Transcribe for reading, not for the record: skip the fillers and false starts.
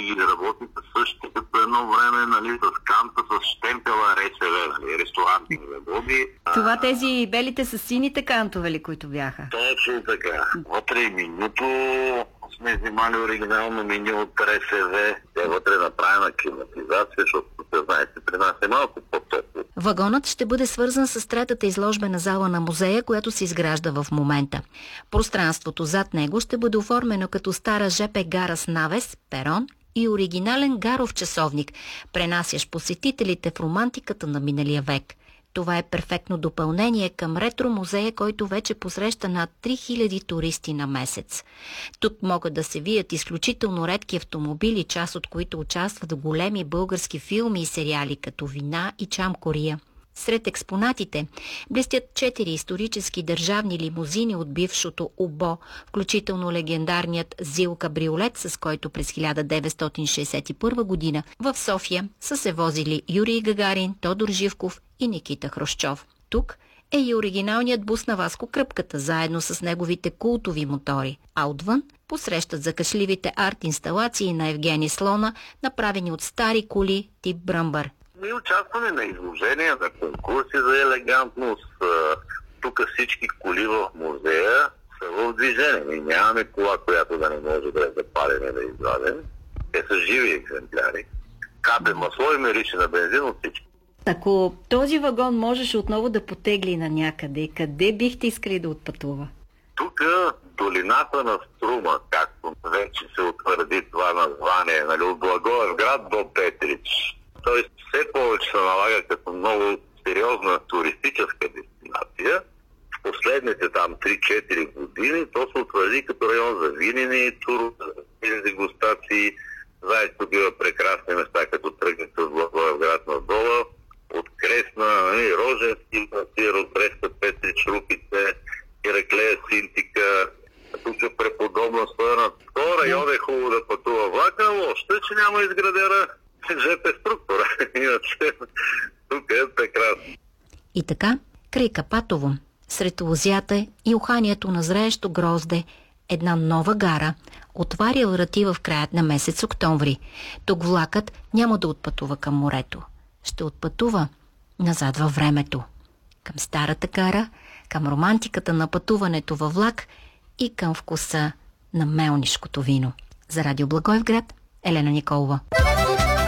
ги работите същите като едно време, нали, с канта, с щемпела РСВ, нали, ресторантни заводи. Това тези белите с сините кантове ли, които бяха? Точно така. Вътре и менюто сме взимали оригинално меню от РСВ. Те вътре направена климатизация, защото се знаете, при нас е малко по-топло. Вагонът ще бъде свързан с третата изложбена зала на музея, която се изгражда в момента. Пространството зад него ще бъде оформено като стара ЖП гара с навес, перон и оригинален гаров часовник, пренасящ посетителите в романтиката на миналия век. Това е перфектно допълнение към ретро-музея, който вече посреща над 3000 туристи на месец. Тук могат да се вият изключително редки автомобили, част от които участват в големи български филми и сериали, като Вина и Чамкория. Сред експонатите блестят 4 исторически държавни лимузини от бившото УБО, включително легендарният ЗИЛ кабриолет, с който през 1961 година в София са се возили Юрий Гагарин, Тодор Живков и Никита Хрущов. Тук е и оригиналният бус на Васко Кръпката, заедно с неговите култови мотори, а отвън посрещат закашливите арт-инсталации на Евгений Слона, направени от стари коли тип Бръмбър. Ние участваме на изложения, на конкурси за елегантност. Тук всички коли в музея са в движение. Ние нямаме кола, която да не може да е запалена, да е изваден. Те са живи екземпляри. Капе масло и мирише на бензин от всички. Ако този вагон можеше отново да потегли на някъде, къде бихте искали да отпътува? Тук долината на Струма, както вече се утвърди това название, нали, от Благоевград до Петрич. Тоест все повече се налага като много сериозна туристическа дестинация. В последните там 3-4 години то се утвърди като район за винени, тур, за дегустации. Знаете, тук има прекрасни места, като тръгнете от Благоевград надолу, от Кресна, Роженски, от Бреста, Петрич, Рупите, Ираклея, Синтика. Тук е преподобна стоена. Това район е хубаво да пътува влака, но още, че няма изградена ЖП структура. Иначе тук е прекрасно. И така, край Капатово, сред лозята и уханието на зреещо грозде, една нова гара отваря врати в краят на месец октомври. Тук влакът няма да отпътува към морето. Ще отпътува назад във времето. Към старата гара, към романтиката на пътуването във влак и към вкуса на мелнишкото вино. За Радио Благоевград, Елена Николова.